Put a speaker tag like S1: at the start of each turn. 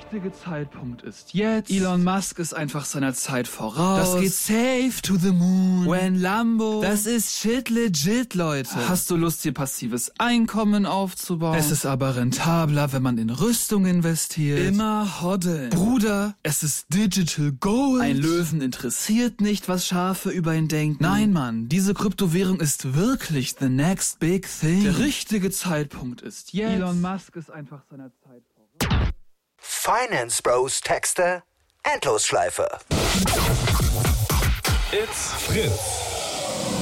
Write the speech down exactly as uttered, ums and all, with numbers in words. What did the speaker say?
S1: richtige Zeitpunkt ist jetzt. Elon Musk ist einfach seiner Zeit voraus. Das geht safe to the moon. When Lambo. Das ist shit legit, Leute. Hast du Lust, hier passives Einkommen aufzubauen? Es ist aber rentabler, wenn man in Rüstung investiert. Immer hoddeln. Bruder, es ist Digital Gold. Ein Löwen interessiert nicht, was Schafe über ihn denken. Nein, Mann, diese Kryptowährung ist wirklich the next big thing. Der richtige Zeitpunkt ist jetzt. Elon Musk ist einfach seiner Zeit voraus.
S2: Finance Bros Texte Endlosschleife.
S3: It's Fritz.